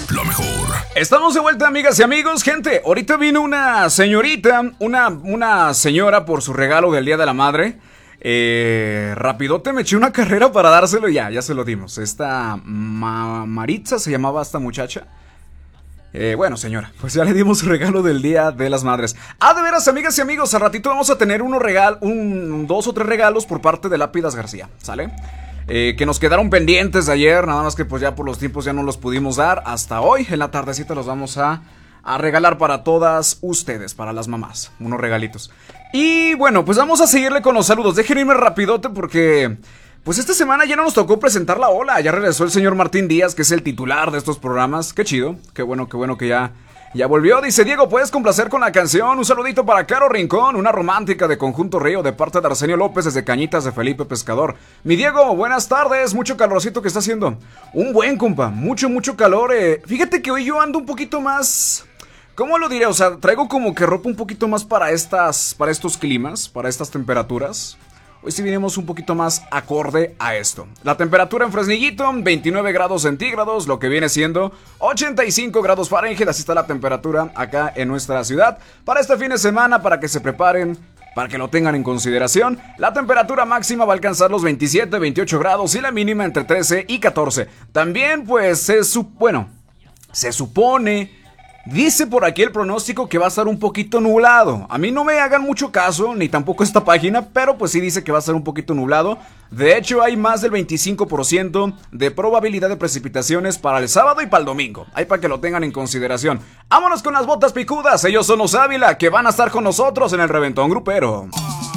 la mejor. Estamos de vuelta, amigas y amigos. Gente, ahorita vino una señorita, una señora por su regalo del Día de la Madre. Rapidote me eché una carrera para dárselo y ya se lo dimos. Esta Maritza se llamaba esta muchacha. Bueno, señora, pues ya le dimos su regalo del Día de las Madres. De veras, amigas y amigos, al ratito vamos a tener dos o tres regalos por parte de Lápidas García, ¿sale? Que nos quedaron pendientes de ayer, nada más que pues ya por los tiempos ya no los pudimos dar. Hasta hoy, en la tardecita, los vamos a regalar para todas ustedes, para las mamás, unos regalitos. Y bueno, pues vamos a seguirle con los saludos. Déjenme irme rapidote porque pues esta semana ya no nos tocó presentar la ola. Ya regresó el señor Martín Díaz, que es el titular de estos programas. Qué chido, qué bueno que ya volvió. Dice Diego, ¿puedes complacer con la canción? Un saludito para Caro Rincón, una romántica de Conjunto Río, de parte de Arsenio López desde Cañitas de Felipe Pescador. Mi Diego, buenas tardes, mucho calorcito que está haciendo. Un buen, compa, mucho calor. Fíjate que hoy yo ando un poquito más... ¿Cómo lo diré? O sea, traigo como que ropa un poquito más para estos climas, para estas temperaturas. Hoy sí vinimos un poquito más acorde a esto. La temperatura en Fresnillito, 29 grados centígrados, lo que viene siendo 85 grados Fahrenheit. Así está la temperatura acá en nuestra ciudad. Para este fin de semana, para que se preparen, para que lo tengan en consideración, la temperatura máxima va a alcanzar los 27, 28 grados y la mínima entre 13 y 14. También, pues, se supone... Dice por aquí el pronóstico que va a estar un poquito nublado. A mí no me hagan mucho caso, ni tampoco esta página, pero pues sí dice que va a estar un poquito nublado. De hecho, hay más del 25% de probabilidad de precipitaciones para el sábado y para el domingo. Ahí para que lo tengan en consideración. Vámonos con las botas picudas. Ellos son los Ávila, que van a estar con nosotros en el Reventón Grupero.